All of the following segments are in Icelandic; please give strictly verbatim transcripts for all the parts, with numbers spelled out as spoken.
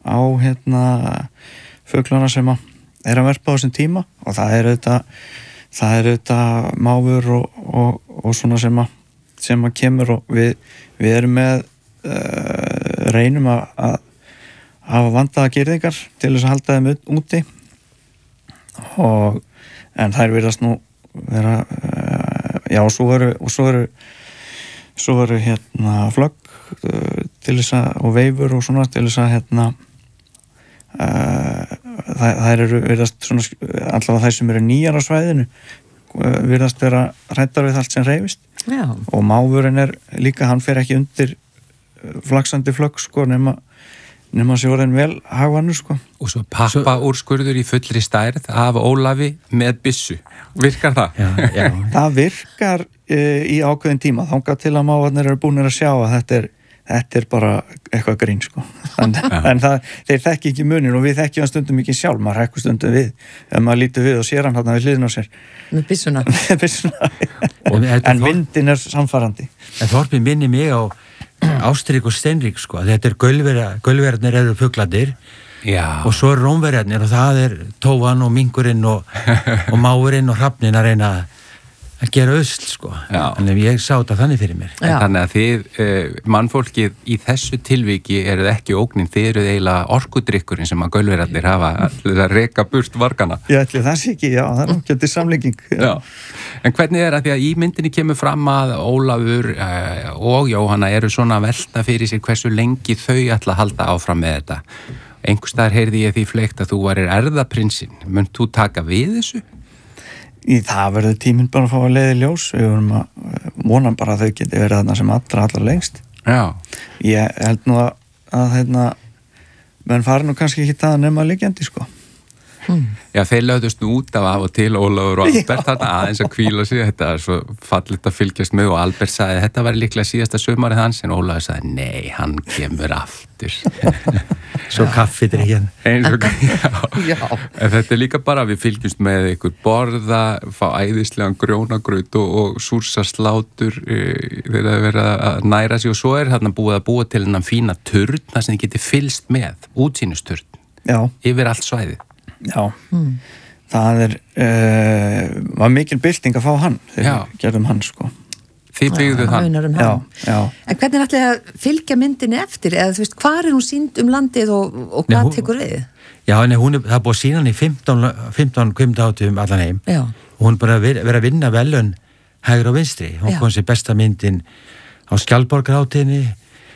á hérna fuglana sem að er að verpa á þessum tíma og það er auðvitað það er auðvitað máfur og, og, og svona sem að sem að kemur og við, við erum með uh, reynum að, að hafa vandaða girðingar til þess að halda þeim úti og en þær virðast nú vera uh, já og svo eru og svo eru svo eru hérna flögg uh, til þess að og veifur og svona til þess að hérna uh, það, þær eru virðast svona allavega þær sem eru nýjar á svæðinu uh, virðast vera hræddar við allt sem hreyfist já. Og máfurinn er líka, hann fer ekki undir flaksandi flögg sko nema nema sér orðin vel hagvanur sko. Og svo pappa úrskurður í fullri stærð af Ólafi með byssu. Virkar það? Já, já. Það virkar e, í ákveðin tíma. Þangað til að mávarnir eru búinir að sjá að þetta er, þetta er bara eitthvað grín sko. En, en það, þeir þekki ekki munin og við þekkjum hann stundum ekki sjálf. Maður hekkur stundum við. Ef maður lítur við og sér hann hann við hliðin á sér. Með byssuna. Með byssuna. En vindin er samfarandi. En Þorpið minni mig á Ástrík og Steinrík sko, þetta er gölverðarnir eru fuglarnir og svo er rómverjarnir og það er tófan og mingurinn og, og máurinn og hrafnin að reyna að gera usl sko, þannig að ég sá þetta þannig fyrir mér. En þannig að þið, uh, mannfólkið í þessu tilviki eruð ekki ógnin, þið eruð eiginlega orkudrykkurinn sem að gölverjarnir hafa að reka burt vargana. Já, ætli það sé ekki, já, það er ekki samlíking. Já. En hvernig er að því að í myndinni kemur fram að Ólafur uh, og Jóhanna eru svona að velta fyrir sér hversu lengi þau ætla að halda áfram með þetta. Einhvers staðar heyrði ég því fleikt að þú varir erðaprinsinn. Munt þú taka við þessu? Í það verður tíminn bara að fá að leiði ljós. Við vorum að vona bara að þau geti verið þarna sem allra, allra lengst. Já. Ég held nú að, að hérna, menn fari nú kannski ekki það að nema liggjandi, sko. Hmm. Já, þeir lögðust nú út af af og til Ólafur og Albert þarna aðeins að hvíla sig, þetta er svo fallit að fylgjast með og Albert sagði þetta var líklega síðasta sumarið hans en Ólafur sagði nei, hann kemur aftur. Svo kaffidrykkjan. Eins og, já. já. En þetta er líka bara við fylgjumst með ykkur borða, fá æðislegan grjónagraut og, og súrsa slátur e, þegar það verið að næra sig og svo er þarna búið að búa til hennan fína turn þar sem þið geti fylgst með, útsýnisturn. Já. Yfir allt svæðið. Já, mm. það er uh, var mikil bylting að fá hann þegar við gerðum hann sko. Þið byggðu hann. Um já, já. En hvernig er allir að fylgja myndinni eftir eða þú veist, hvað er hún sýnd um landið og, og hvað tekur við? Já, en hún er, það er búið að sýna hann í fimmtán kvikmyndahátíðum allan heim já. Og hún er bara verið að vinna velun hægri og vinstri, hún kom sér besta myndin á Skjaldborgarhátíðinni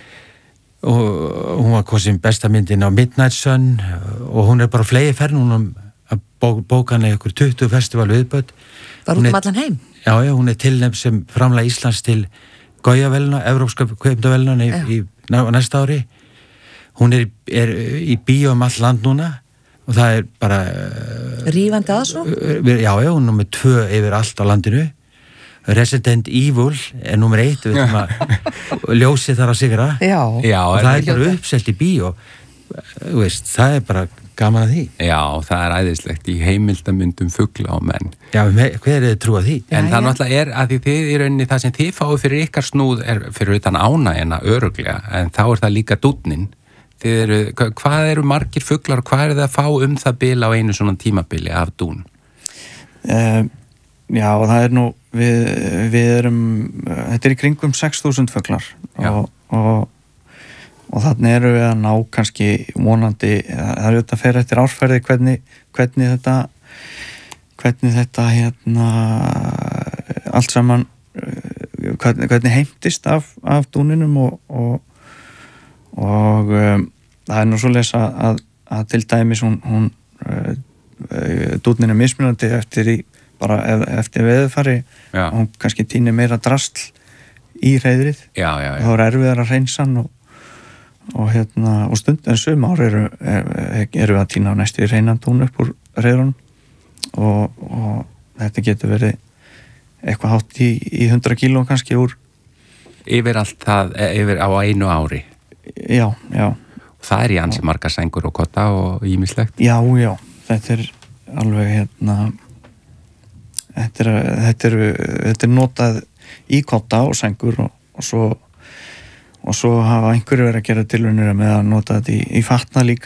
og hún var kosin besta myndin á Midnight Sun og hún er bara flegi ferð núna að bóka hann ykkur tuttugu festival viðböð. Var út um allan heim? Já, já, hún er tilnefnd sem framlag Íslands til Goyavelna, Evrópska kvikmyndavelna í, í næsta ári. Hún er, er í bíó um all land núna og það er bara rífandi aðsókn? Já, já, hún er með tvö yfir allt á landinu. Resident Evil er nummer eitt, við veitum að ljósið þar að sigra. Já. Já, og það er bara uppselt í bíó. Þú veist, það er bara gaman að því. Já, það er æðislegt í heimildamyndum fugla og menn. Já, hver er þið trúað því? En já, það náttúrulega er að því þið í rauninni það sem þið fáið fyrir ykkar snúð er fyrir utan ánægjana öruglega, en þá er það líka dúnnin. Þið eru, hvað eru margir fuglar og hvað er það að fá um það bil á einu svona tímabili af dún? Um, já, það er nú við, við erum þetta er í kringum sex þúsund fuglar og, og, og þannig eru við að ná kannski vonandi, það er auðvitað að fer eftir ársferði hvernig, hvernig þetta hvernig þetta hérna allt saman hvernig, hvernig heimtist af, af dúninum og, og, og um, það er nú svo lesa að, að til dæmis hún, hún uh, dúnin er mismunandi eftir í bara eftir veðurfari og hún kannski týnir meira drasl í hreiðrið já, já, já. og þá er erfiðar að hreinsa hann og, og, hérna, og stund en sum ár eru, er, eru við að týna á næstu hreinan dún upp úr hreiðrunum og, og þetta getur verið eitthvað hátt í, í hundra kíló kannski úr yfir allt það, yfir á einu ári já, já og það er í ansi margar sængur og kotta og ýmislegt já, já, þetta er alveg hérna Þetta er, þetta, er, þetta er notað í kotta og sængur og, og, svo, og svo hafa einhverju verið að gera tilraunir með að nota þetta í, í fatnað líka